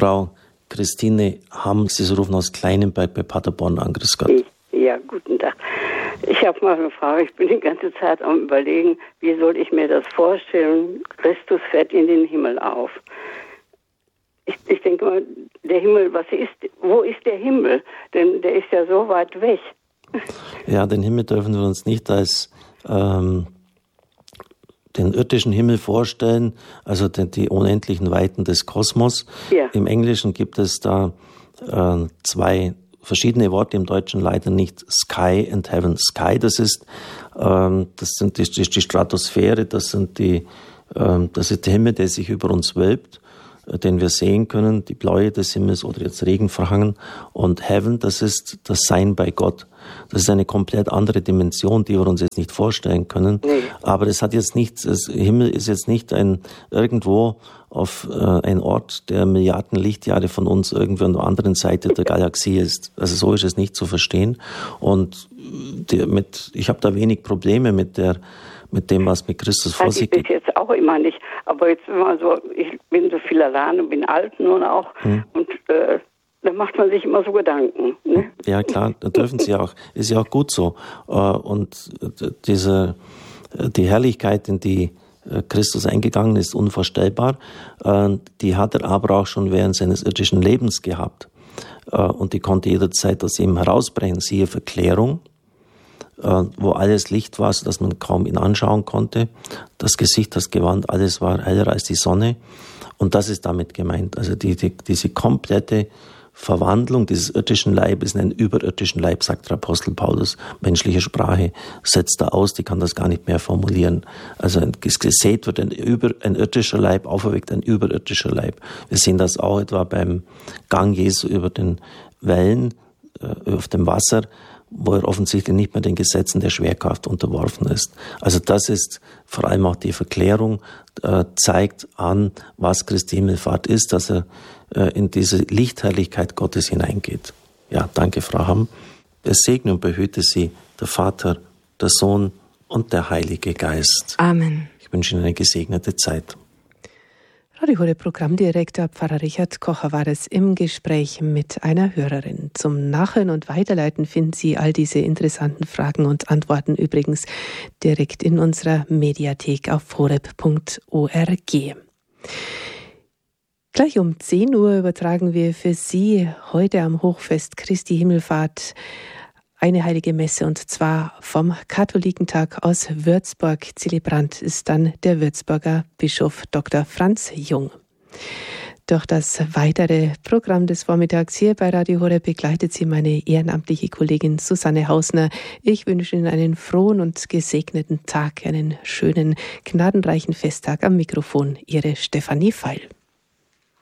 Frau Christine Hamm, Sie rufen aus Kleinenberg bei Paderborn an. Grüß Gott. Ja, guten Tag. Ich habe mal eine Frage. Ich bin die ganze Zeit am Überlegen, wie soll ich mir das vorstellen? Christus fährt in den Himmel auf. Ich denke mal, der Himmel, wo ist der Himmel? Denn der ist ja so weit weg. Ja, den Himmel dürfen wir uns nicht als den irdischen Himmel vorstellen, also die unendlichen Weiten des Kosmos. Ja. Im Englischen gibt es da zwei verschiedene Worte, im Deutschen leider nicht. Sky and Heaven. Sky, das ist die Stratosphäre, das ist der Himmel, der sich über uns wölbt, den wir sehen können, die Bläue des Himmels oder jetzt Regenverhangen. Und Heaven, das ist das Sein bei Gott. Das ist eine komplett andere Dimension, die wir uns jetzt nicht vorstellen können. Nee. Aber das Himmel ist jetzt nicht irgendwo auf ein Ort, der Milliarden Lichtjahre von uns irgendwo an der anderen Seite der Galaxie ist. Also so ist es nicht zu verstehen. Und ich habe da wenig Probleme mit dem, was mit Christus vor sich geht. Bis jetzt auch immer nicht. Aber jetzt immer so, ich bin so viel allein und bin alt nun auch. Und da macht man sich immer so Gedanken. Ne? Ja klar, da dürfen Sie auch. Ist ja auch gut so. Und die Herrlichkeit, in die Christus eingegangen ist, unvorstellbar. Die hat er aber auch schon während seines irdischen Lebens gehabt. Und die konnte jederzeit aus ihm herausbrechen. Siehe Verklärung, wo alles Licht war, sodass man kaum ihn anschauen konnte. Das Gesicht, das Gewand, alles war heller als die Sonne. Und das ist damit gemeint. Also diese komplette Verwandlung dieses irdischen Leibes in einen überirdischen Leib, sagt der Apostel Paulus. Menschliche Sprache setzt da aus, die kann das gar nicht mehr formulieren. Also gesät wird ein irdischer Leib, auferweckt ein überirdischer Leib. Wir sehen das auch etwa beim Gang Jesu über den Wellen, auf dem Wasser, wo er offensichtlich nicht mehr den Gesetzen der Schwerkraft unterworfen ist. Also das ist vor allem auch die Verklärung, zeigt an, was Christi Himmelfahrt ist, dass er in diese Lichtherrlichkeit Gottes hineingeht. Ja, danke, Frau Hamm. Es segne und behüte Sie der Vater, der Sohn und der Heilige Geist. Amen. Ich wünsche Ihnen eine gesegnete Zeit. Radio Horeb Programmdirektor Pfarrer Richard Kocher war es im Gespräch mit einer Hörerin. Zum Nachhören und Weiterleiten finden Sie all diese interessanten Fragen und Antworten übrigens direkt in unserer Mediathek auf horeb.org. Gleich um 10 Uhr übertragen wir für Sie heute am Hochfest Christi Himmelfahrt eine heilige Messe, und zwar vom Katholikentag aus Würzburg. Zelebrant ist dann der Würzburger Bischof Dr. Franz Jung. Durch das weitere Programm des Vormittags hier bei Radio Horeb begleitet Sie meine ehrenamtliche Kollegin Susanne Hausner. Ich wünsche Ihnen einen frohen und gesegneten Tag, einen schönen, gnadenreichen Festtag. Am Mikrofon Ihre Stefanie Feil.